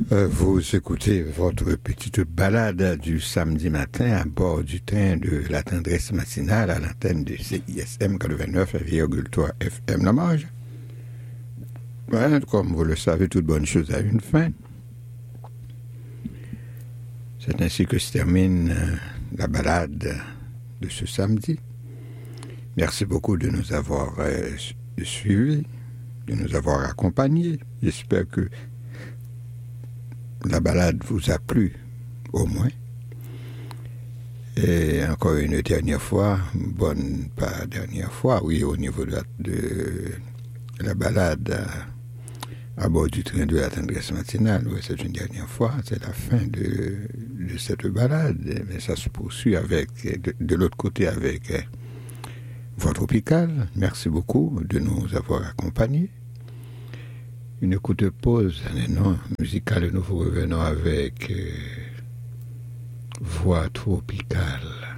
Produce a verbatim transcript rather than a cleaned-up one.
Euh, vous écoutez votre petite balade du samedi matin à bord du train de la tendresse matinale à l'antenne de C I S M quatre-vingt-neuf virgule trois F M La Marge. Ouais, comme vous le savez, toute bonne chose a une fin. C'est ainsi que se termine euh, la balade de ce samedi. Merci beaucoup de nous avoir euh, suivis, de nous avoir accompagnés. J'espère que la balade vous a plu, au moins. Et encore une dernière fois, bonne, pas dernière fois, oui, au niveau de la, de la balade à, à bord du train de la tendresse matinale, oui, c'est une dernière fois, c'est la fin de, de cette balade, mais ça se poursuit avec, de, de l'autre côté avec Voix Tropicale. Merci beaucoup de nous avoir accompagnés. Une courte pause, non, musicale, nous vous revenons avec euh, Voix Tropicale.